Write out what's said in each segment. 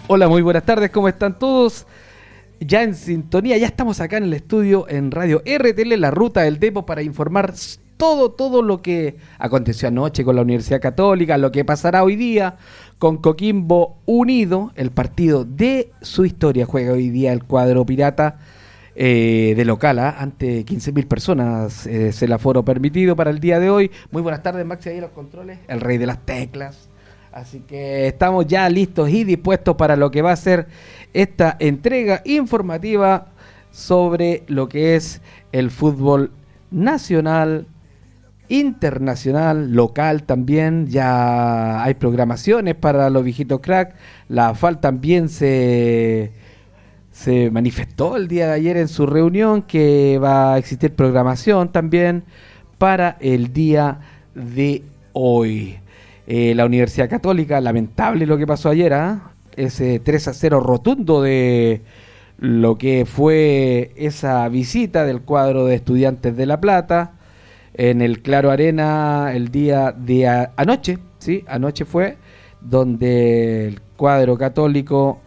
Hola, muy buenas tardes, ¿cómo están todos? Ya en sintonía, ya estamos acá en el estudio en Radio RTL, La Ruta del Depo, para informar todo lo que aconteció anoche con la Universidad Católica, lo que pasará hoy día con Coquimbo Unido, el partido de su historia. Juega hoy día el cuadro pirata de local, ante 15.000 personas, es el aforo permitido para el día de hoy. Muy buenas tardes, Maxi, ahí en los controles, el rey de las teclas. Así que estamos ya listos y dispuestos para lo que va a ser esta entrega informativa sobre lo que es el fútbol nacional, internacional, local también. Ya hay programaciones para los viejitos crack. La FAL también se manifestó el día de ayer en su reunión que va a existir programación también para el día de hoy. La Universidad Católica, lamentable lo que pasó ayer, ese 3-0 rotundo de lo que fue esa visita del cuadro de Estudiantes de La Plata en el Claro Arena el día de anoche, ¿sí? Anoche fue donde el cuadro católico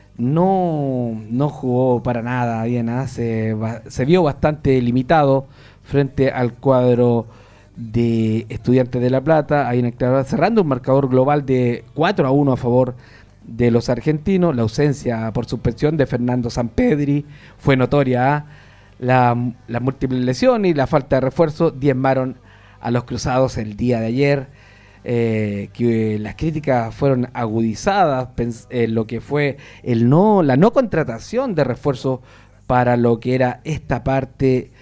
no jugó para nada bien, se vio bastante limitado frente al cuadro de Estudiantes de La Plata, ahí en el Claro, cerrando un marcador global de 4-1 a favor de los argentinos. La ausencia por suspensión de Fernando Sampedri fue notoria. Las múltiples lesiones y la falta de refuerzo diezmaron a los cruzados el día de ayer, que las críticas fueron agudizadas en lo que fue la no contratación de refuerzo para lo que era esta parte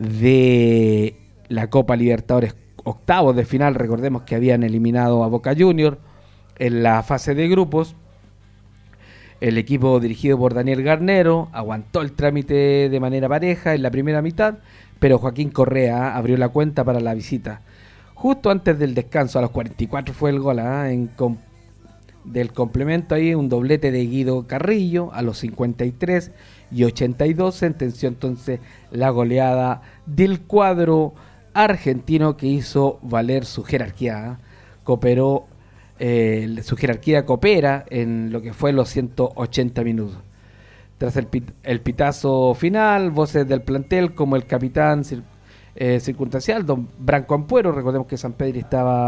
de la Copa Libertadores, octavos de final. Recordemos que habían eliminado a Boca Juniors en la fase de grupos. El equipo dirigido por Daniel Garnero aguantó el trámite de manera pareja en la primera mitad, pero Joaquín Correa abrió la cuenta para la visita. Justo antes del descanso, a los 44 fue el gol del complemento, ahí un doblete de Guido Carrillo. A los 53 y 82 sentenció entonces la goleada del cuadro argentino, que hizo valer su jerarquía. Su jerarquía coopera en lo que fue los 180 minutos. Tras el pitazo final, voces del plantel como el capitán circunstancial, don Branco Ampuero. Recordemos que Sampedri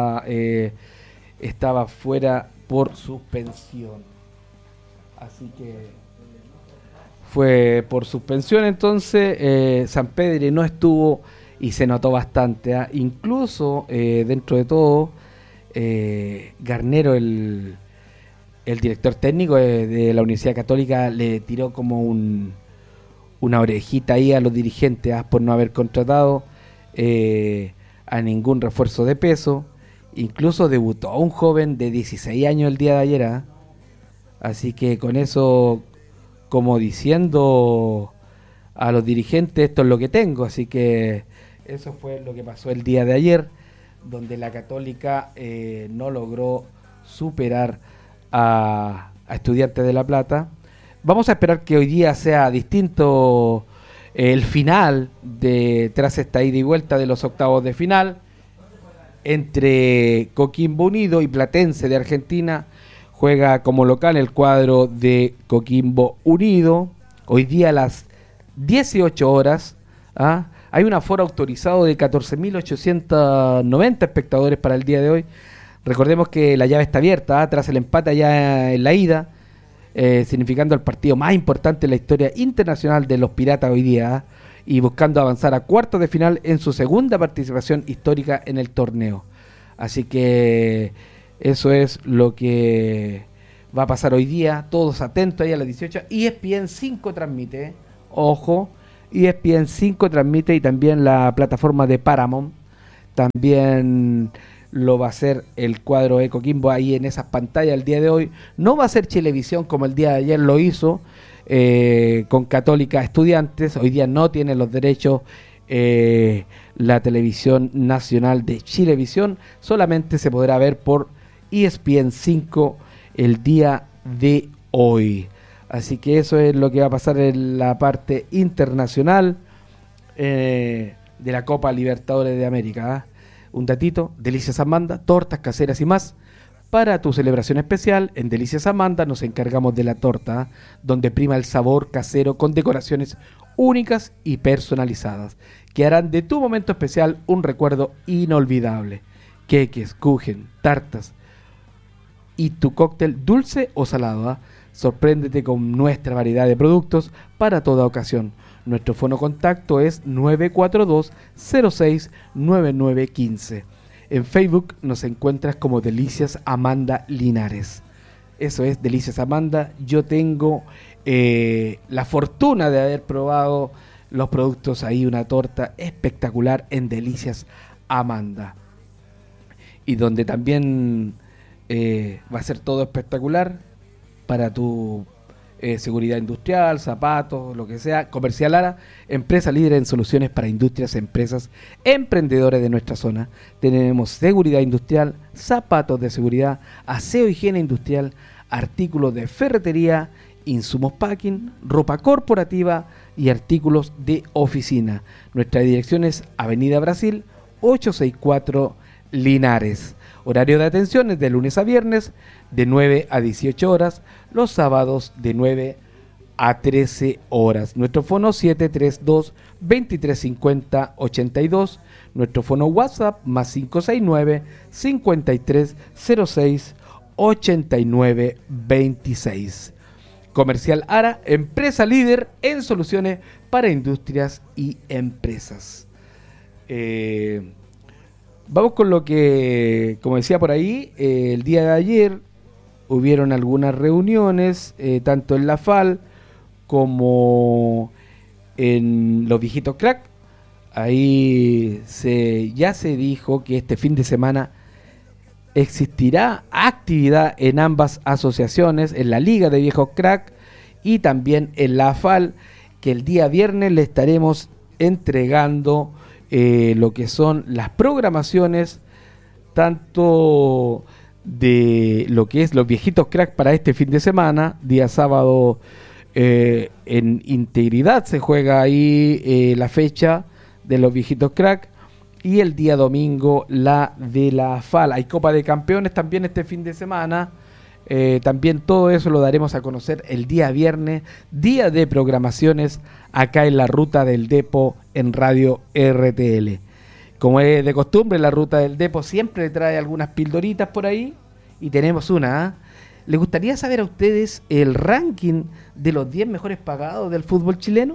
estaba fuera por suspensión, así que fue por suspensión. Entonces Sampedri no estuvo y se notó bastante, incluso dentro de todo Garnero, el director técnico de la Universidad Católica, le tiró como una orejita ahí a los dirigentes por no haber contratado a ningún refuerzo de peso. Incluso debutó un joven de 16 años el día de ayer, así que con eso, como diciendo a los dirigentes, esto es lo que tengo. Así que eso fue lo que pasó el día de ayer, donde la Católica no logró superar a Estudiantes de La Plata. Vamos a esperar que hoy día sea distinto el final tras esta ida y vuelta de los octavos de final entre Coquimbo Unido y Platense de Argentina. Juega como local el cuadro de Coquimbo Unido hoy día a las 18 horas. Hay un aforo autorizado de 14.890 espectadores para el día de hoy. Recordemos que la llave está abierta tras el empate allá en la ida, significando el partido más importante en la historia internacional de los Piratas hoy día, y buscando avanzar a cuartos de final en su segunda participación histórica en el torneo. Así que eso es lo que va a pasar hoy día. Todos atentos ahí a las 18. ESPN 5 transmite, ojo, ESPN 5 transmite, y también la plataforma de Paramount también lo va a hacer el cuadro de Coquimbo ahí en esas pantallas el día de hoy. No va a ser Chilevisión como el día de ayer lo hizo con Católica Estudiantes. Hoy día no tiene los derechos la televisión nacional de Chilevisión. Solamente se podrá ver por ESPN 5 el día de hoy. Así que eso es lo que va a pasar en la parte internacional de la Copa Libertadores de América. Un datito: Delicias Amanda, tortas caseras y más, Para tu celebración especial, en Delicias Amanda nos encargamos de la torta, donde prima el sabor casero con decoraciones únicas y personalizadas, que harán de tu momento especial un recuerdo inolvidable. Queques, kuchen, tartas y tu cóctel dulce o salado, ¿ah? Sorpréndete con nuestra variedad de productos para toda ocasión. Nuestro fono contacto es 942-069915. En Facebook nos encuentras como Delicias Amanda Linares. Eso es, Delicias Amanda. Yo tengo la fortuna de haber probado los productos ahí, una torta espectacular en Delicias Amanda. Y donde también va a ser todo espectacular para tu seguridad industrial, zapatos, lo que sea. Comercial Ara, empresa líder en soluciones para industrias, empresas, emprendedores de nuestra zona. Tenemos seguridad industrial, zapatos de seguridad, aseo, higiene industrial, artículos de ferretería, insumos packing, ropa corporativa y artículos de oficina. Nuestra dirección es Avenida Brasil 864 Linares. Horario de atención es de lunes a viernes de 9 a 18 horas, los sábados de 9 a 13 horas. Nuestro fono 732-2350-82. Nuestro fono WhatsApp más 569-5306-8926. Comercial Ara, empresa líder en soluciones para industrias y empresas. Vamos con lo que, como decía por ahí, el día de ayer hubieron algunas reuniones, tanto en la FAL como en los viejitos crack. Ahí ya se dijo que este fin de semana existirá actividad en ambas asociaciones, en la Liga de Viejos Crack y también en la FAL, que el día viernes le estaremos entregando lo que son las programaciones tanto de lo que es los viejitos crack para este fin de semana. Día sábado en Integridad se juega ahí la fecha de los viejitos crack, y el día domingo la de la FAL. Hay Copa de Campeones también este fin de semana. También todo eso lo daremos a conocer el día viernes, día de programaciones acá en la Ruta del Depo en Radio RTL. Como es de costumbre, la Ruta del Depo siempre trae algunas pildoritas por ahí, y tenemos una. ¿Eh? ¿Les gustaría saber a ustedes el ranking de los 10 mejores pagados del fútbol chileno?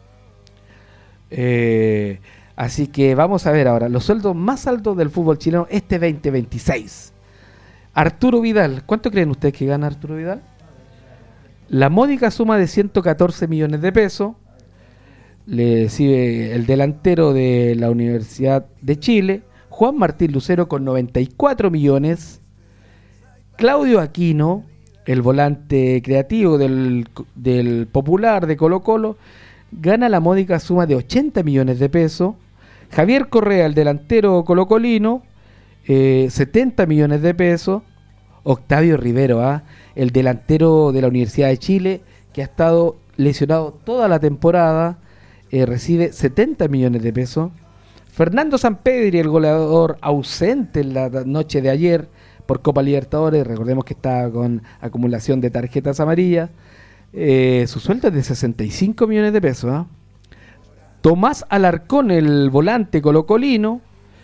Así que vamos a ver ahora los sueldos más altos del fútbol chileno este 2026. Arturo Vidal, ¿cuánto creen ustedes que gana Arturo Vidal? La módica suma de 114 millones de pesos. Le sigue el delantero de la Universidad de Chile, Juan Martín Lucero, con 94 millones. Claudio Aquino, el volante creativo del Popular de Colo-Colo, gana la módica suma de 80 millones de pesos. Javier Correa, el delantero colocolino, 70 millones de pesos. Octavio Rivero, el delantero de la Universidad de Chile, que ha estado lesionado toda la temporada, recibe 70 millones de pesos. Fernando Sampedri, el goleador ausente en la noche de ayer por Copa Libertadores, recordemos que está con acumulación de tarjetas amarillas, su sueldo es de 65 millones de pesos. Tomás Alarcón, el volante colocolino,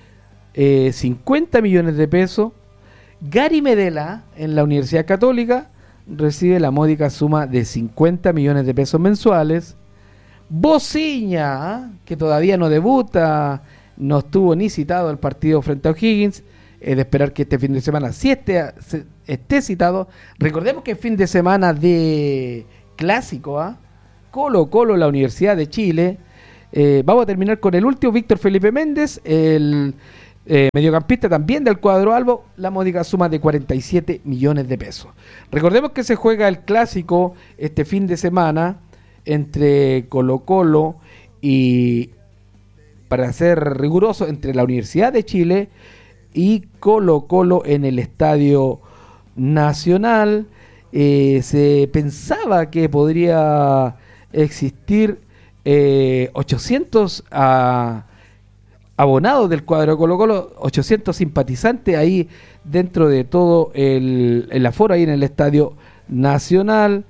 50 millones de pesos. Gary Medela, en la Universidad Católica, recibe la módica suma de 50 millones de pesos mensuales. Bociña, que todavía no debuta, no estuvo ni citado al partido frente a O'Higgins, es de esperar que este fin de semana sí esté citado. Recordemos que es fin de semana de clásico, Colo-Colo, la Universidad de Chile. Vamos a terminar con el último, Víctor Felipe Méndez, el mediocampista también del cuadro albo, la módica suma de 47 millones de pesos. Recordemos que se juega el clásico este fin de semana entre Colo-Colo y, para ser riguroso, entre la Universidad de Chile y Colo-Colo en el Estadio Nacional. Se pensaba que podría existir 800 abonados del cuadro de Colo-Colo, 800 simpatizantes ahí dentro de todo el aforo ahí en el Estadio Nacional,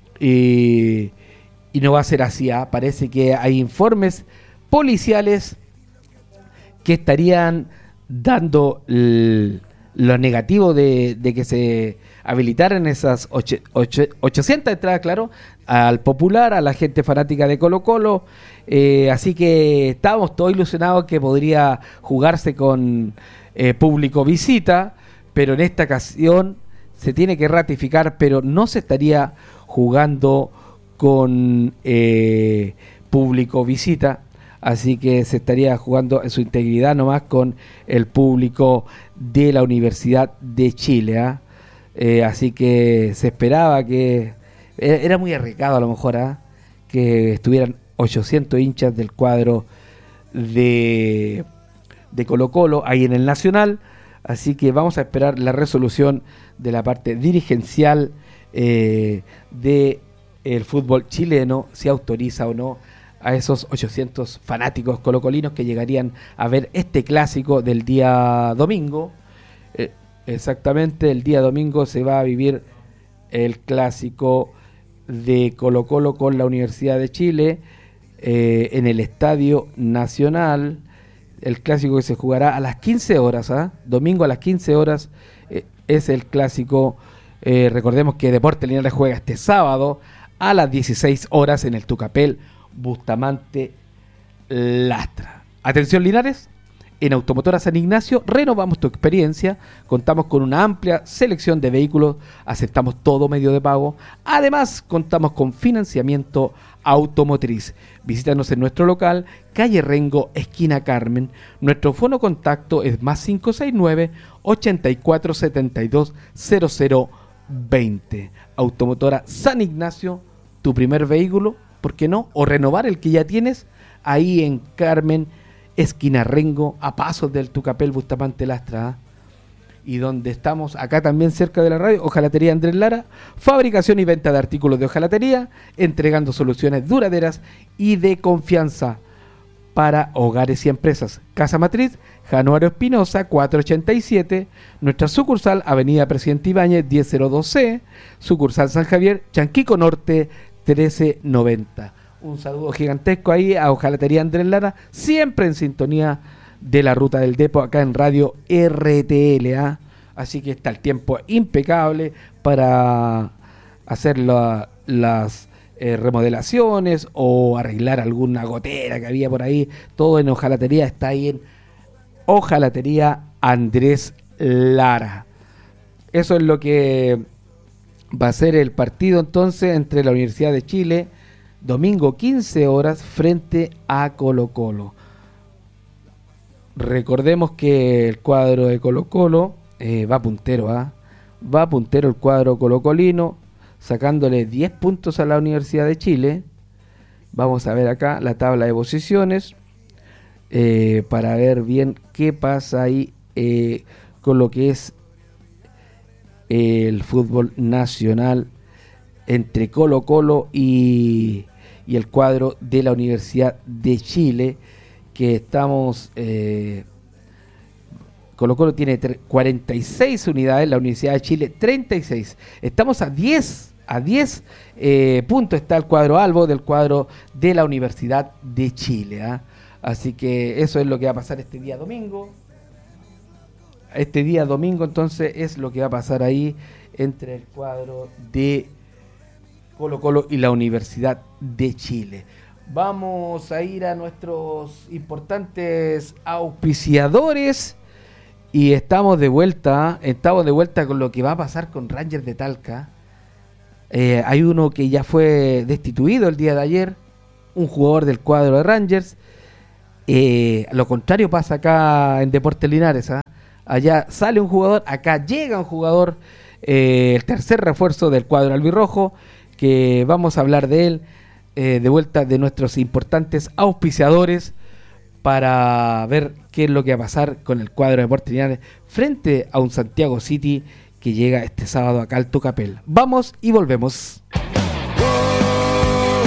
y no va a ser así, ¿eh? Parece que hay informes policiales que estarían dando lo negativo de que se habilitaran esas 800 entradas, claro, al popular, a la gente fanática de Colo-Colo, así que estábamos todos ilusionados que podría jugarse con público visita, pero en esta ocasión se tiene que ratificar, pero no se estaría jugando con público visita, así que se estaría jugando en su integridad nomás con el público de la Universidad de Chile, ¿eh? Así que se esperaba que era muy arriesgado a lo mejor, que estuvieran 800 hinchas del cuadro de Colo-Colo ahí en el Nacional, así que vamos a esperar la resolución de la parte dirigencial de el fútbol chileno, si autoriza o no a esos 800 fanáticos colocolinos que llegarían a ver este clásico del día domingo. Exactamente, el día domingo se va a vivir el clásico de Colo-Colo con la Universidad de Chile en el Estadio Nacional. El clásico que se jugará a las 15 horas, domingo a las 15 horas es el clásico. Recordemos que Deportes Linares juega este sábado a las 16 horas en el Tucapel Bustamante Lastra. Atención Linares, en Automotora San Ignacio renovamos tu experiencia, contamos con una amplia selección de vehículos, aceptamos todo medio de pago, además contamos con financiamiento automotriz. Visítanos en nuestro local, calle Rengo, esquina Carmen. Nuestro fono contacto es +569 8472 0020. Automotora San Ignacio, tu primer vehículo, ¿por qué no? O renovar el que ya tienes, ahí en Carmen, esquina Rengo, a pasos del Tucapel Bustamante Lastra. Y donde estamos, acá también cerca de la radio, Hojalatería Andrés Lara, fabricación y venta de artículos de hojalatería, entregando soluciones duraderas y de confianza para hogares y empresas. Casa Matriz, Januario Espinosa, 487, nuestra sucursal, Avenida Presidente Ibáñez, 1002C, sucursal San Javier, Chanquico Norte, 1390. Un saludo gigantesco ahí a Hojalatería Andrés Lara, siempre en sintonía de la Ruta del Depo, acá en Radio RTL, así que está el tiempo impecable para hacer las remodelaciones o arreglar alguna gotera que había por ahí. Todo en Hojalatería, está ahí en Hojalatería Andrés Lara. Eso es lo que va a ser el partido entonces entre la Universidad de Chile, domingo 15 horas, frente a Colo-Colo. Recordemos que el cuadro de Colo-Colo va puntero, va puntero el cuadro colocolino, sacándole 10 puntos a la Universidad de Chile. Vamos a ver acá la tabla de posiciones para ver bien qué pasa ahí con lo que es el fútbol nacional entre Colo-Colo y el cuadro de la Universidad de Chile, que estamos Colo-Colo tiene 46 unidades, la Universidad de Chile 36. Estamos a 10 puntos está el cuadro albo del cuadro de la Universidad de Chile, así que eso es lo que va a pasar este día domingo. Este día domingo entonces es lo que va a pasar ahí entre el cuadro de Colo-Colo y la Universidad de Chile. Vamos a ir a nuestros importantes auspiciadores y estamos de vuelta con lo que va a pasar con Rangers de Talca. Hay uno que ya fue destituido el día de ayer, un jugador del cuadro de Rangers. Lo contrario pasa acá en Deportes Linares, allá sale un jugador, acá llega un jugador, el tercer refuerzo del cuadro albirrojo, que vamos a hablar de él de vuelta de nuestros importantes auspiciadores para ver qué es lo que va a pasar con el cuadro de Deportes Linares frente a un Santiago City que llega este sábado acá al Tucapel. Vamos y volvemos.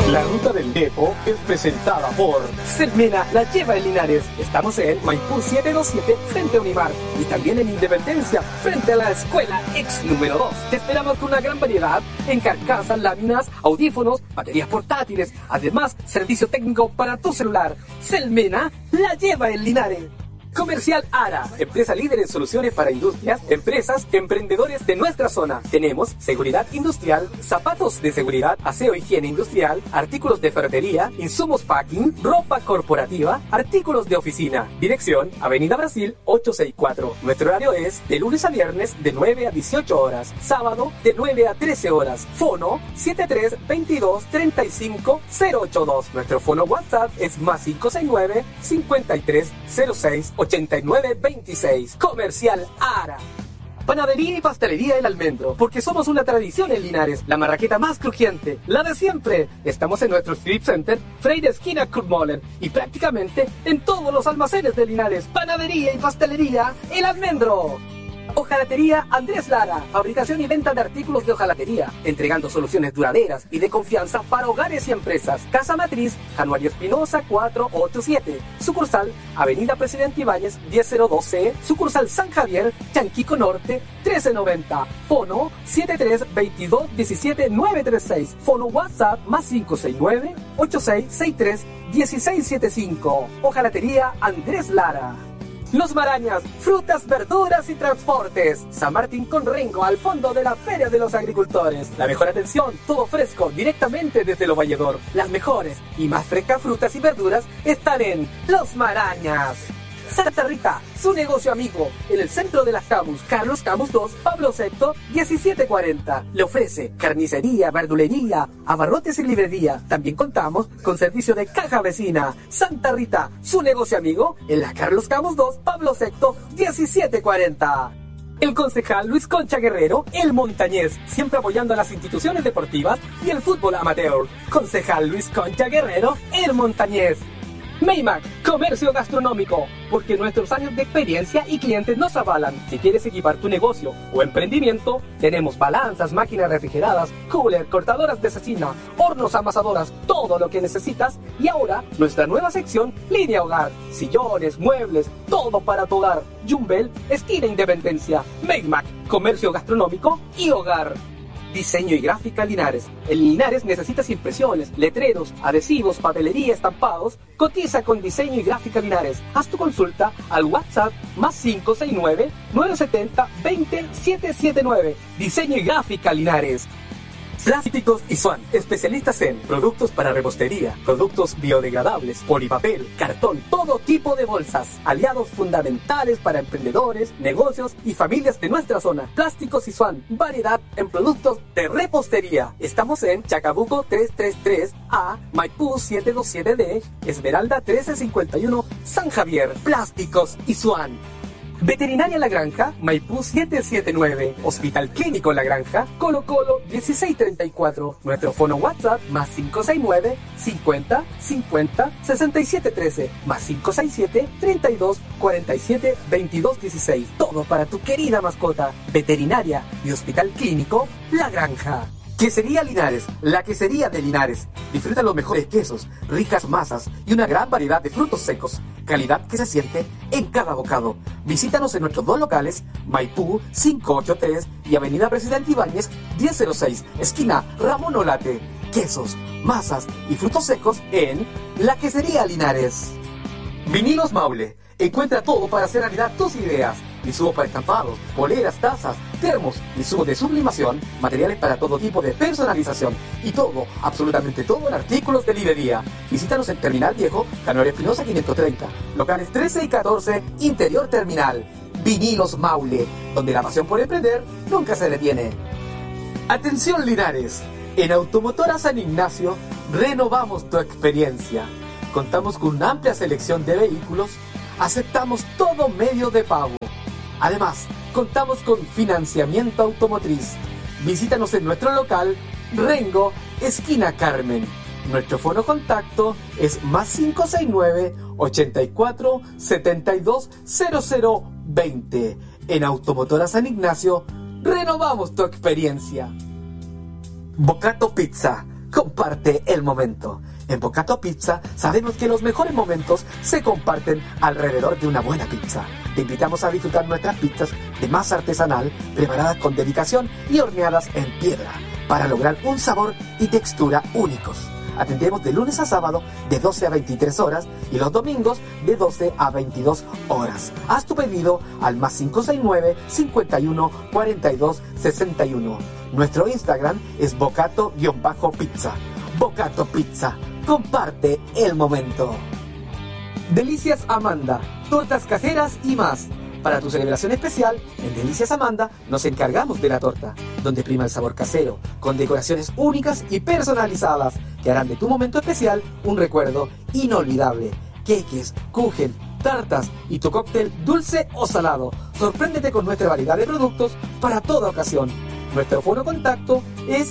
La ruta del Depo es presentada por Selmena la lleva en Linares. Estamos en Maipú 727 frente a Unimar y también en Independencia frente a la escuela ex número 2. Te esperamos con una gran variedad en carcasas, láminas, audífonos, baterías portátiles. Además, servicio técnico para tu celular. Selmena la lleva en Linares. Comercial Ara, empresa líder en soluciones para industrias, empresas, emprendedores de nuestra zona. Tenemos seguridad industrial, zapatos de seguridad, aseo e higiene industrial, artículos de ferretería, insumos packing, ropa corporativa, artículos de oficina. Dirección, Avenida Brasil 864. Nuestro horario es de lunes a viernes de 9 a 18 horas, sábado de 9 a 13 horas. Fono 7322 35 082. Nuestro fono WhatsApp es más 569 5306 8926. Comercial Ara. Panadería y pastelería El Almendro, porque somos una tradición en Linares, la marraqueta más crujiente, la de siempre. Estamos en nuestro Street Center, Freire esquina Kurtmoller, y prácticamente en todos los almacenes de Linares. Panadería y pastelería El Almendro. Hojalatería Andrés Lara, fabricación y venta de artículos de hojalatería, entregando soluciones duraderas y de confianza para hogares y empresas. Casa Matriz, Januario Espinosa 487, sucursal Avenida Presidente Ibáñez 1002C, sucursal San Javier, Chanquico Norte 1390, fono 732217 fono WhatsApp más 569 8663 1675. Hojalatería Andrés Lara. Los Marañas, frutas, verduras y transportes. San Martín con Rengo, al fondo de la Feria de los Agricultores. La mejor atención, todo fresco, directamente desde Lo Valledor. Las mejores y más frescas frutas y verduras están en Los Marañas. Santa Rita, su negocio amigo, en el centro de las Camus, Carlos Camus 2, Pablo VI, 1740. Le ofrece carnicería, verdulería, abarrotes y librería. También contamos con servicio de caja vecina. Santa Rita, su negocio amigo, en la Carlos Camus 2, Pablo VI, 1740. El concejal Luis Concha Guerrero, el montañés, siempre apoyando a las instituciones deportivas y el fútbol amateur. Concejal Luis Concha Guerrero, el montañés. Maymac, comercio gastronómico, porque nuestros años de experiencia y clientes nos avalan. Si quieres equipar tu negocio o emprendimiento, tenemos balanzas, máquinas refrigeradas, cooler, cortadoras de cecina, hornos amasadoras, todo lo que necesitas. Y ahora, nuestra nueva sección, línea hogar, sillones, muebles, todo para tu hogar. Jumbel, esquina Independencia. Maymac, comercio gastronómico y hogar. Diseño y gráfica Linares. En Linares necesitas impresiones, letreros, adhesivos, papelería, estampados. Cotiza con Diseño y Gráfica Linares. Haz tu consulta al WhatsApp más 569-970-20779. Diseño y Gráfica Linares. Plásticos Isuan, especialistas en productos para repostería, productos biodegradables, polipapel, cartón, todo tipo de bolsas. Aliados fundamentales para emprendedores, negocios y familias de nuestra zona. Plásticos Isuan, variedad en productos de repostería. Estamos en Chacabuco 333A, Maipú 727D, Esmeralda 1351, San Javier. Plásticos Isuan. Veterinaria La Granja, Maipú 779. Hospital Clínico La Granja, Colo Colo 1634. Nuestro fono WhatsApp más 569 50 50 6713 más 567 32 47 22 16. Todo para tu querida mascota. Veterinaria y Hospital Clínico La Granja. Quesería Linares, la quesería de Linares. Disfruta los mejores quesos, ricas masas y una gran variedad de frutos secos. Calidad que se siente en cada bocado. Visítanos en nuestros dos locales, Maipú 583 y Avenida Presidente Ibáñez 1006, esquina Ramón Olate. Quesos, masas y frutos secos en la Quesería Linares. Vinilos Maule. Encuentra todo para hacer realidad tus ideas. Insumos para estampados, poleras, tazas, termos, insumos de sublimación, materiales para todo tipo de personalización y todo, absolutamente todo en artículos de librería. Visítanos en Terminal Viejo, Januario Espinosa 530, locales 13 y 14, Interior Terminal. Vinilos Maule, donde la pasión por emprender nunca se detiene. Atención Linares, en Automotora San Ignacio renovamos tu experiencia. Contamos con una amplia selección de vehículos, aceptamos todo medio de pago. Además, contamos con financiamiento automotriz. Visítanos en nuestro local, Rengo, esquina Carmen. Nuestro fono contacto es más 569 84 72 0020. En Automotora San Ignacio, renovamos tu experiencia. Bocato Pizza, Comparte el momento. En Bocato Pizza sabemos que los mejores momentos se comparten alrededor de una buena pizza. Te invitamos a disfrutar nuestras pizzas de masa artesanal, preparadas con dedicación y horneadas en piedra, para lograr un sabor y textura únicos. Atendemos de lunes a sábado de 12 a 23 horas y los domingos de 12 a 22 horas. Haz tu pedido al más 569 51 42 61. Nuestro Instagram es bocato-pizza. Bocato Pizza. Comparte el momento. Delicias Amanda. Tortas caseras y más. Para tu celebración especial, en Delicias Amanda nos encargamos de la torta, donde prima el sabor casero, con decoraciones únicas y personalizadas, que harán de tu momento especial un recuerdo inolvidable. Queques, kuchen, tartas y tu cóctel dulce o salado. Sorpréndete con nuestra variedad de productos para toda ocasión. Nuestro fono contacto es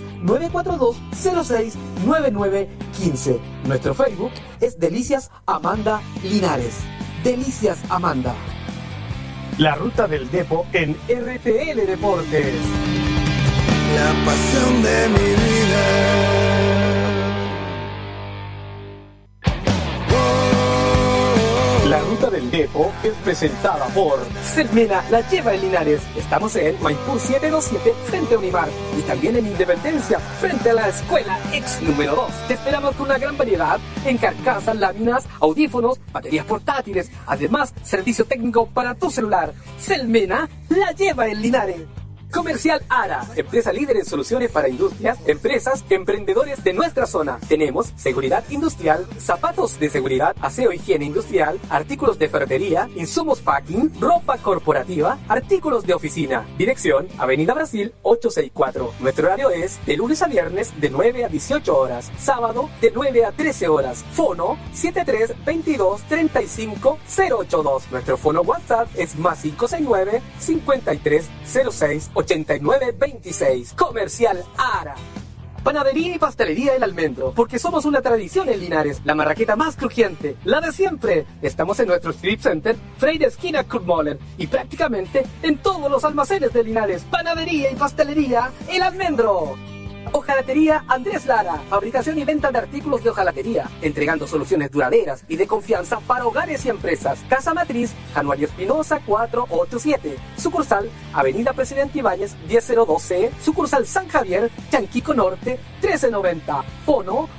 942-06-9915. Nuestro Facebook es Delicias Amanda Linares. Delicias Amanda. La ruta del Depo en RTL Deportes. La pasión de mi vida. La ruta del Depo es presentada por Selmena la lleva en Linares. Estamos en Maipú 727 frente a Unimar y también en Independencia frente a la escuela ex número 2. Te esperamos con una gran variedad en carcasas, láminas, audífonos, baterías portátiles, además servicio técnico para tu celular. Selmena la lleva en Linares. Comercial Ara, empresa líder en soluciones para industrias, empresas, emprendedores de nuestra zona. Tenemos seguridad industrial, zapatos de seguridad, aseo e higiene industrial, artículos de ferretería, insumos packing, ropa corporativa, artículos de oficina. Dirección, Avenida Brasil 864. Nuestro horario es de lunes a viernes de 9 a 18 horas, sábado de 9 a 13 horas. Fono 7322-35082. Nuestro fono WhatsApp es más 569 5306 8926. Comercial Ara. Panadería y pastelería El Almendro, porque somos una tradición en Linares, la marraqueta más crujiente, la de siempre. Estamos en nuestro Strip Center, Freire esquina Kurmoller, y prácticamente en todos los almacenes de Linares. Panadería y pastelería El Almendro. Hojalatería Andrés Lara, fabricación y venta de artículos de hojalatería, entregando soluciones duraderas y de confianza para hogares y empresas. Casa Matriz, Januario Espinosa 487, sucursal Avenida Presidente Ibáñez 1002C, sucursal San Javier, Chanquico Norte 1390, fono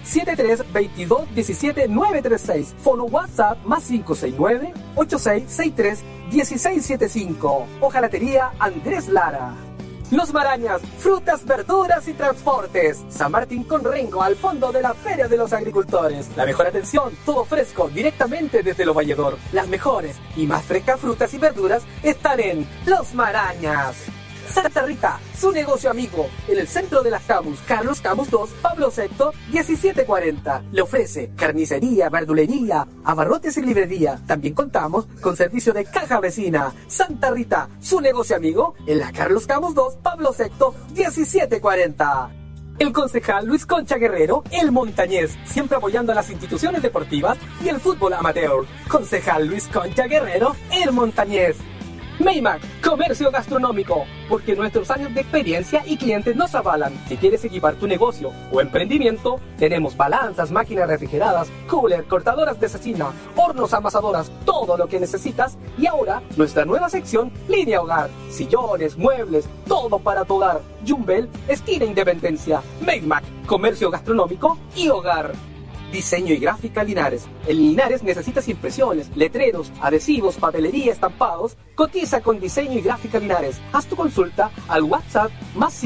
7322-17936, fono WhatsApp más 569 8663 1675. Hojalatería Andrés Lara. Los Marañas, frutas, verduras y transportes. San Martín con Rengo, al fondo de la Feria de los Agricultores. La mejor atención, todo fresco, directamente desde Lo Valledor. Las mejores y más frescas frutas y verduras están en Los Marañas. Santa Rita, su negocio amigo, en el centro de las Camus, Carlos Camus 2, Pablo VI, 1740. Le ofrece carnicería, verdulería, abarrotes y librería. También contamos con servicio de caja vecina. Santa Rita, su negocio amigo, en la Carlos Camus 2, Pablo VI, 1740. El concejal Luis Concha Guerrero, el montañés, siempre apoyando a las instituciones deportivas y el fútbol amateur. Concejal Luis Concha Guerrero, el montañés. Maymac, comercio gastronómico, porque nuestros años de experiencia y clientes nos avalan. Si quieres equipar tu negocio o emprendimiento, tenemos balanzas, máquinas refrigeradas, cooler, cortadoras de cecina, hornos amasadoras, todo lo que necesitas. Y ahora, nuestra nueva sección, línea hogar, sillones, muebles, todo para tu hogar. Jumbel, esquina Independencia. Maymac, comercio gastronómico y hogar. Diseño y gráfica Linares. En Linares necesitas impresiones, letreros, adhesivos, papelería, estampados. Cotiza con Diseño y Gráfica Linares. Haz tu consulta al WhatsApp más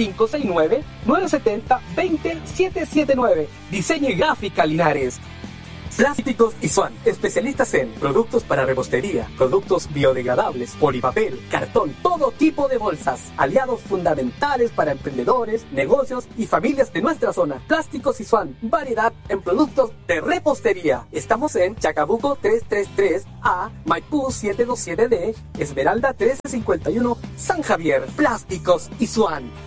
569-970-20779. Diseño y Gráfica Linares. Plásticos y Swan, especialistas en productos para repostería, productos biodegradables, polipapel, cartón, todo tipo de bolsas. Aliados fundamentales para emprendedores, negocios y familias de nuestra zona. Plásticos y Swan, variedad en productos de repostería. Estamos en Chacabuco 333A, Maipú 727D, Esmeralda 1351, San Javier. Plásticos y Swan.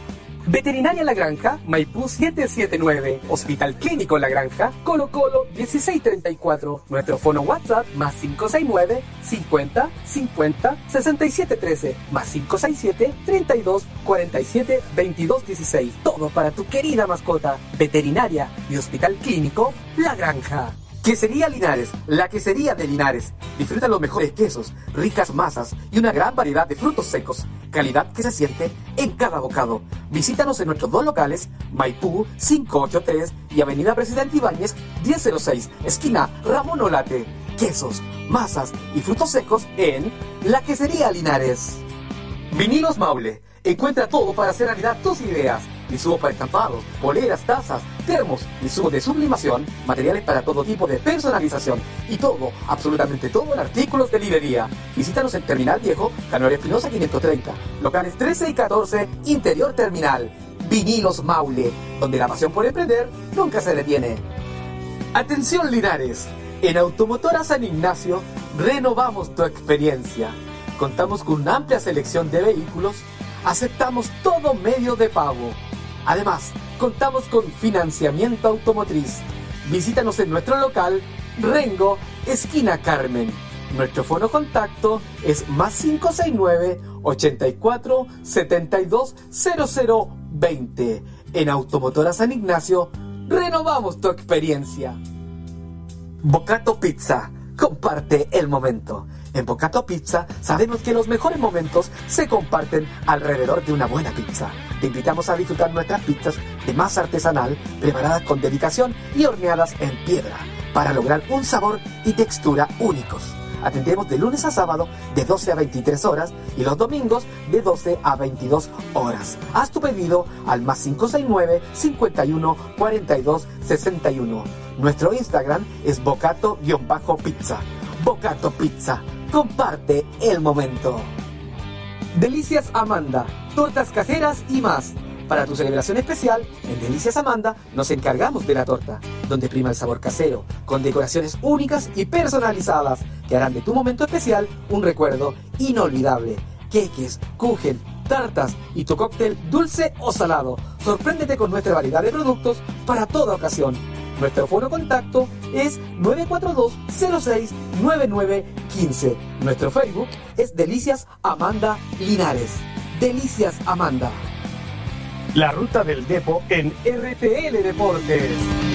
Veterinaria La Granja, Maipú 779. Hospital Clínico La Granja, Colo Colo 1634. Nuestro fono WhatsApp más 569 50 50 67 13 más 567 32 47 22 16. Todo para tu querida mascota. Veterinaria y Hospital Clínico La Granja. Quesería Linares, la quesería de Linares. Disfruta los mejores quesos, ricas masas y una gran variedad de frutos secos. Calidad que se siente en cada bocado. Visítanos en nuestros dos locales, Maipú 583 y Avenida Presidente Ibáñez 1006, esquina Ramón Olate. Quesos, masas y frutos secos en la quesería Linares. Vinilos Maule. Encuentra todo para hacer realidad tus ideas. Insumos para estampados, poleras, tazas, termos, insumos de sublimación, materiales para todo tipo de personalización y todo, absolutamente todo en artículos de librería. Visítanos en Terminal Viejo, Canoria Espinosa 530, locales 13 y 14, Interior Terminal. Vinilos Maule, donde la pasión por emprender nunca se detiene. Atención Linares, en Automotora San Ignacio renovamos tu experiencia. Contamos con una amplia selección de vehículos. Aceptamos todo medio de pago. Además, contamos con financiamiento automotriz. Visítanos en nuestro local Rengo, esquina Carmen. Nuestro fono contacto es más 569 84 72 00 20. En Automotora San Ignacio, renovamos tu experiencia. Bocato Pizza, comparte el momento. En Bocato Pizza sabemos que los mejores momentos se comparten alrededor de una buena pizza. Te invitamos a disfrutar nuestras pizzas de masa artesanal, preparadas con dedicación y horneadas en piedra, para lograr un sabor y textura únicos. Atendemos de lunes a sábado de 12 a 23 horas y los domingos de 12 a 22 horas. Haz tu pedido al más 569 51 42 61. Nuestro Instagram es bocato-pizza. Bocato Pizza, comparte el momento. Delicias Amanda, tortas caseras y más. Para tu celebración especial, en Delicias Amanda nos encargamos de la torta, donde prima el sabor casero, con decoraciones únicas y personalizadas que harán de tu momento especial un recuerdo inolvidable. Queques, kuchen, tartas y tu cóctel dulce o salado. Sorpréndete con nuestra variedad de productos para toda ocasión. Nuestro fono contacto es 942-06-9915. Nuestro Facebook es Delicias Amanda Linares. Delicias Amanda. La ruta del Depo en RTL Deportes.